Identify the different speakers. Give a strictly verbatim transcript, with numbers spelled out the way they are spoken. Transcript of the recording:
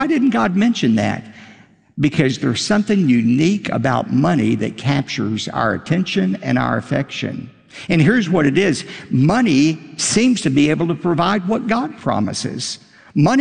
Speaker 1: Why didn't God mention that? Because there's something unique about money that captures our attention and our affection. And here's what it is. Money seems to be able to provide what God promises. Money